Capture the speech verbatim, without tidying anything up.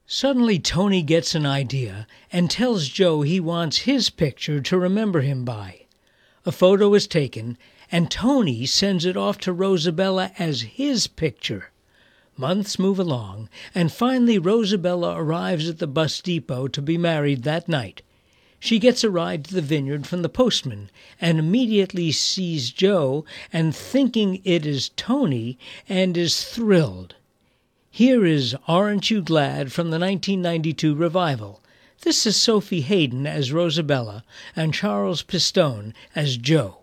Suddenly Tony gets an idea and tells Joe he wants his picture to remember him by. A photo is taken, and Tony sends it off to Rosabella as his picture. Months move along, and finally Rosabella arrives at the bus depot to be married that night. She gets a ride to the vineyard from the postman, and immediately sees Joe, and thinking it is Tony, and is thrilled. Here is Aren't You Glad from the nineteen ninety-two revival. This is Sophie Hayden as Rosabella and Charles Pistone as Joe.